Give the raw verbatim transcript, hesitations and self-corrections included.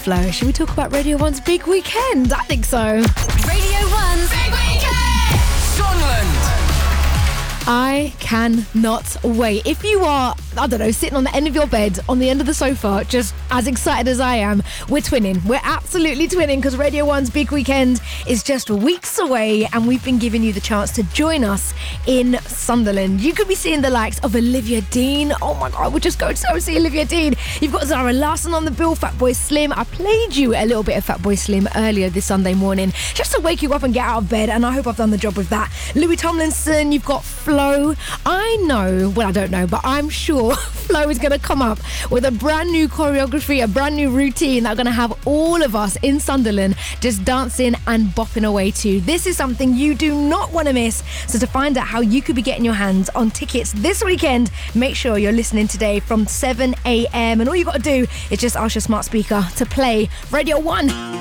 Flo, should we talk about Radio one's big weekend? I think so. Radio one's big weekend! Sunderland! I cannot wait. If you are, I don't know, sitting on the end of your bed, on the end of the sofa, just as excited as I am, we're twinning. We're absolutely twinning because Radio one's big weekend is just weeks away and we've been giving you the chance to join us in Sunderland. You could be seeing the likes of Olivia Dean. Oh my God, we're just going to go see Olivia Dean. You've got Zara Larsson on the bill, Fatboy Slim. I played you a little bit of Fatboy Slim earlier this Sunday morning just to wake you up and get out of bed, and I hope I've done the job with that. Louis Tomlinson, you've got Flo. I know, well, I don't know, but I'm sure Flo is going to come up with a brand new choreography, a brand new routine that are going to have all of us in Sunderland just dancing and bopping away to. This is something you do not want to miss. So to find out how you could be getting your hands on tickets this weekend, make sure you're listening today from seven a.m. And all you got to do is just ask your smart speaker to play Radio one.